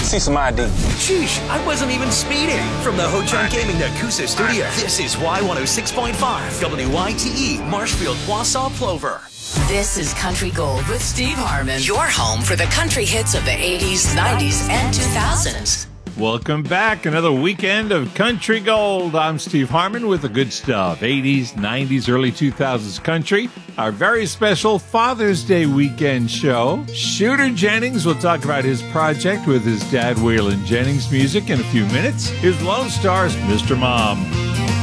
see some ID. Sheesh, I wasn't even speeding. From the Ho-Chunk Gaming Nakusa studio, this is Y106.5, WYTE, Marshfield, Wausau, Plover. This is Country Gold with Steve Harmon, your home for the country hits of the 80s, 90s, and 2000s. Welcome back. Another weekend of Country Gold. I'm Steve Harmon with the good stuff. 80s, 90s, early 2000s country. Our very special Father's Day weekend show. Shooter Jennings will talk about his project with his dad, Waylon Jennings Music, in a few minutes. Here's Lone Star's Mr. Mom.